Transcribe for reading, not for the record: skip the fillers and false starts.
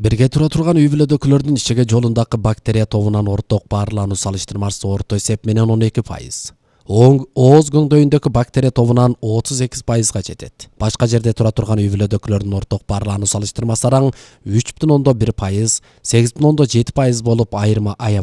Бирге тура турган үй бүлөдөгүлөрдүн ичеге жолундагы бактерия тобунан орток баарлануу салыштырмасы орто эсеп менен 12%. Ооз көңдөйүндөгү бактерия тобунан 38%га жетет. Башка жерде тура турган үй бүлөдөгүлөрдүн орток баарлануу салыштырмасы араң 3,1%, 8,7% болуп айырма